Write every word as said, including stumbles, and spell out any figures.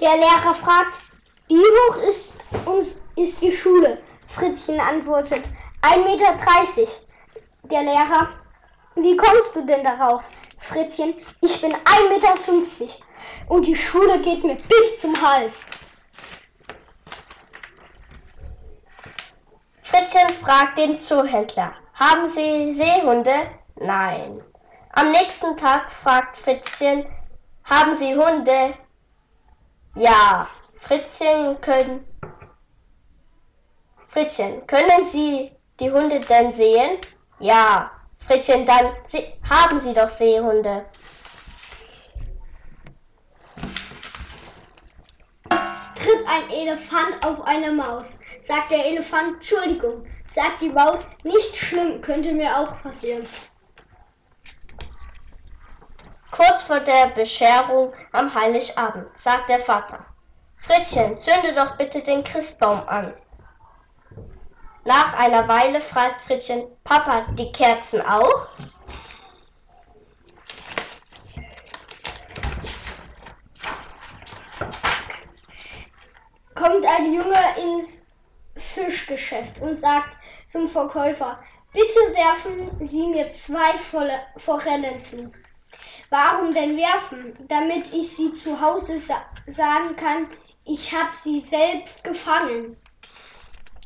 Der Lehrer fragt, wie hoch ist, uns, ist die Schule? Fritzchen antwortet, ein Meter dreißig. Der Lehrer, wie kommst du denn darauf? Fritzchen, ich bin ein Meter fünfzig und die Schule geht mir bis zum Hals. Fritzchen fragt den Zoohändler, haben Sie Seehunde? Nein. Am nächsten Tag fragt Fritzchen, haben Sie Hunde? Ja. Fritzchen, können, Fritzchen, können Sie die Hunde denn sehen? Ja. Fritzchen, dann Sie, haben Sie doch Seehunde. Tritt ein Elefant auf eine Maus. Sagt der Elefant, Entschuldigung. Sagt die Maus, nicht schlimm, könnte mir auch passieren. Kurz vor der Bescherung am Heiligabend sagt der Vater, Fritzchen, zünde doch bitte den Christbaum an. Nach einer Weile fragt Fritzchen, Papa, die Kerzen auch? Kommt ein Junge ins Fischgeschäft und sagt zum Verkäufer, bitte werfen Sie mir zwei Forellen zu. Warum denn werfen? Damit ich sie zu Hause sa- sagen kann, ich habe sie selbst gefangen.